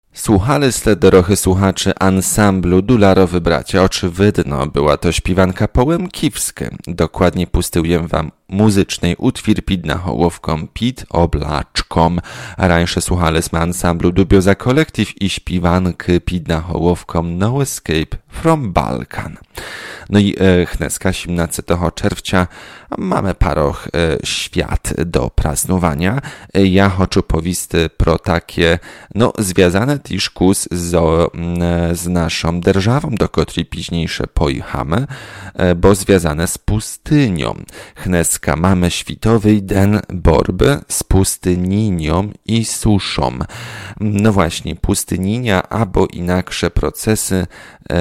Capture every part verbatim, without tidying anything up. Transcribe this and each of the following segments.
Słuchali ste dorochy słuchaczy ansamblu Dularowy Bracia. Oczywidno była to śpiewanka połemkiwskie. Dokładnie pustyłem wam muzycznej utwór pid nahołowką pid oblaczką. Rańsze słuchaliśmy ansamblu Dubioza Collective i śpiewanki pid nahołowką No Escape from Balkan. No i e, chneska siedemnastego czerwca mamy paroch e, świat do praznowania. E, ja chcę powisty pro takie, no, związane też kus z, e, z naszą державą, do której późniejsze pojechamy, e, bo związane z pustynią. Chneska mamy światowy den borby z pustynienią i suszą. No właśnie, pustynienia albo inaksze procesy e,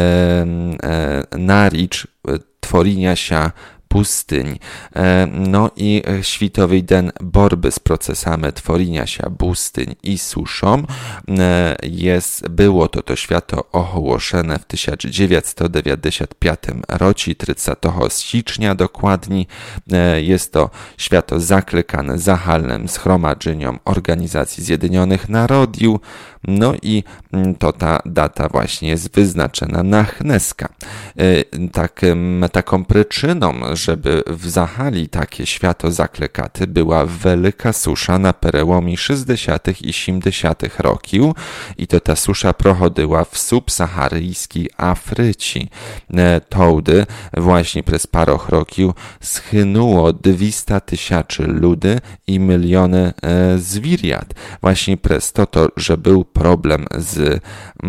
e, na ricz tworzenia się pustyń. No i światowy den borby z procesami tworzenia się pustyń i suszą jest, było to to święto ogłoszone w tysiąc dziewięćset dziewięćdziesiątym piątym roku, trzydziestego stycznia dokładnie. Jest to święto zaklekane zachalnym zgromadzeniem Organizacji Zjednoczonych Narodów. No i to ta data właśnie jest wyznaczona na chneska. Takim, taką przyczyną, żeby w Zachali takie święto zaklekaty, była wielka susza na przełomie sześćdziesiątego i siedemdziesiątego roków i to ta susza prochodziła w subsaharyjskiej Afryce. Tołdy właśnie przez parę roków schynuło dwieście tysięcy ludzi i miliony zwierząt. Właśnie przez to, to, że był problem z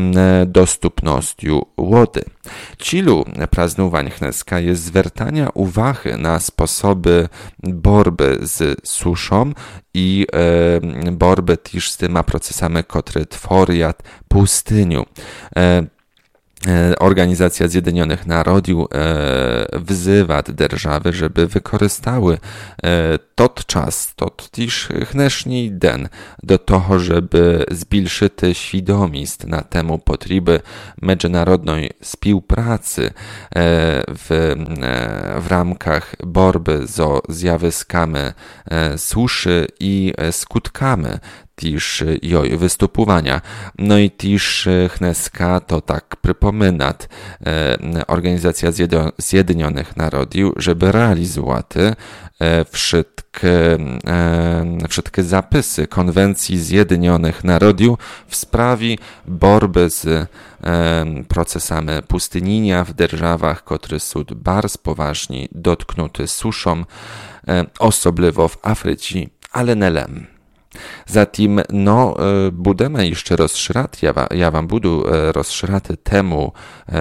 dostępnością wody. Cilu praznowań chneska jest zwracania uwagi na sposoby borby z suszą i e, borby też z tymi procesami, które tworzą pustyniu. E, Organizacja Zjednoczonych Narodów e, wzywa держawy, żeby wykorzystały e, tot czas, tot też dnešní den do toho, żeby zwiększyć świadomość na temat potrzeby międzynarodowej współpracy e, w, e, w ramkach borby ze zjawiskami e, suszy i skutkami też jej występowania. No i też chneska to tak przypominat e, Organizacja Zjednoczonych Narodów, żeby realizować e, wszystkie, e, wszystkie zapisy Konwencji Zjednoczonych Narodów w sprawie borby z e, procesami pustynienia w державach, które są bardzo poważnie dotknięte suszą, e, osobliwo w Afryce, ale nie lem. Zatem, no, budemy jeszcze rozszerzać, ja, ja wam budę rozszerzać temu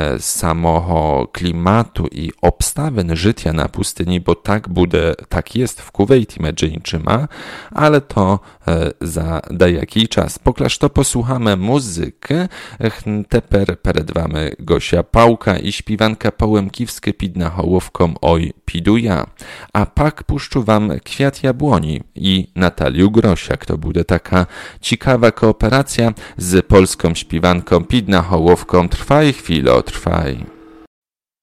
samego klimatu i obstawin życia na pustyni, bo tak bude, tak jest w Kuwejcie Medżeniczyma, ale to za dajaki czas. Poklaż to posłuchamy muzykę, teper przed wami Gosia Pałka i śpiewanka połemkiwskie pid nahołowką Oj pidu ja, a pak puszczu wam Kwiat Jabłoni i Nataliu Grosiak. To będzie taka ciekawa kooperacja z polską śpiewanką pid nahołowką. Trwaj chwilo, trwaj.